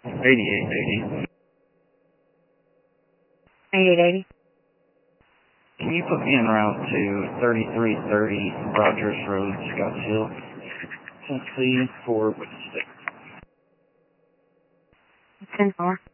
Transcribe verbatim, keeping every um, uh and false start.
eighty-eight eighty. eighty-eight eighty. Can you put me en route to thirty-three thirty Rogers Road, Scottsdale, Tennessee, for six? ten four.